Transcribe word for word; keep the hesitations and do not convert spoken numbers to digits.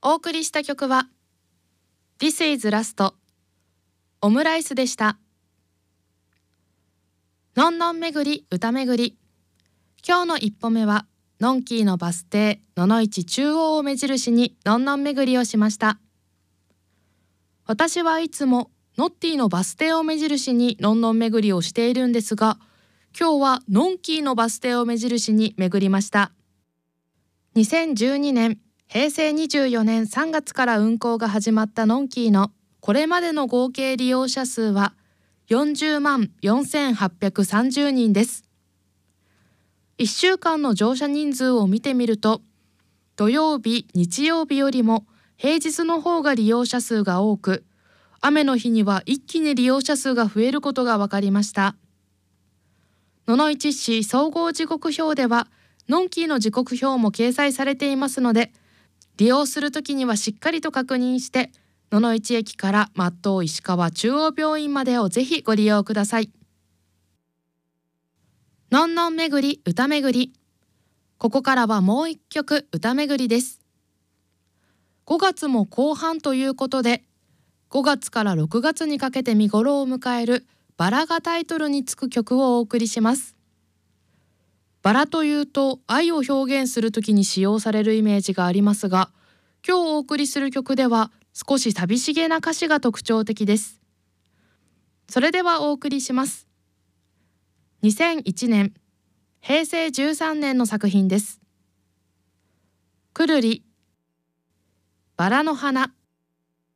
お送りした曲は This is Last オムライスでした。のんのん巡り歌巡り、今日の一歩目はのんきーのバス停野々市中央を目印にのんのん巡りをしました。私はいつもノッティのバス停を目印にのんのん巡りをしているんですが、今日はのんきーのバス停を目印に巡りました。にせんじゅうにねんへいせいにじゅうよねんさんがつから運行が始まったのんきーのこれまでの合計利用者数はよんじゅうまんよんせんはっぴゃくさんじゅうにんです。いっしゅうかんの乗車人数を見てみると、土曜日、日曜日よりも平日の方が利用者数が多く、雨の日には一気に利用者数が増えることが分かりました。野々市市総合時刻表では、のんきーの時刻表も掲載されていますので、利用するときにはしっかりと確認して、野々市駅から松東石川中央病院までをぜひご利用ください。のんのん巡り歌巡り、ここからはもう一曲歌巡りです。ごがつも後半ということで、ごがつからろくがつにかけて見頃を迎えるバラがタイトルにつく曲をお送りします。バラというと愛を表現するときに使用されるイメージがありますが、今日お送りする曲では少し寂しげな歌詞が特徴的です。それではお送りします。にせんいちねんへいせいじゅうさんねんの作品です。くるり、バラの花。